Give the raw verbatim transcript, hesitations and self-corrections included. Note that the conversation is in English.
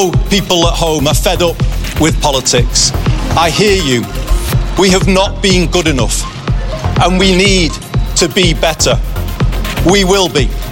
People at home are fed up with politics. I hear you. We have not been good enough, and we need to be better. We will be.